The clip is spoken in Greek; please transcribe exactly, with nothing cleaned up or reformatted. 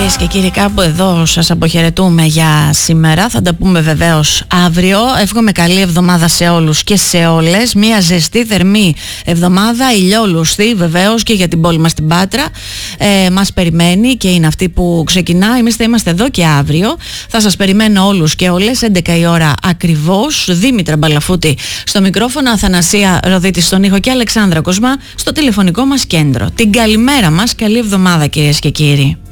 Κυρίες και κύριοι, κάπου εδώ σας αποχαιρετούμε για σήμερα. Θα τα πούμε βεβαίως αύριο. Εύχομαι καλή εβδομάδα σε όλους και σε όλες. Μια ζεστή, θερμή εβδομάδα, ηλιόλουστη βεβαίως και για την πόλη μας την Πάτρα. Ε, μας περιμένει και είναι αυτή που ξεκινά. Εμείς θα είμαστε εδώ και αύριο. Θα σας περιμένω όλους και όλες, έντεκα η ώρα ακριβώς. Δήμητρα Μπαλαφούτη στο μικρόφωνο, Αθανασία Ροδίτη στον ήχο και Αλεξάνδρα Κοσμά στο τηλεφωνικό μας κέντρο. Την καλημέρα μας, καλή εβδομάδα κυρίες και κύριοι.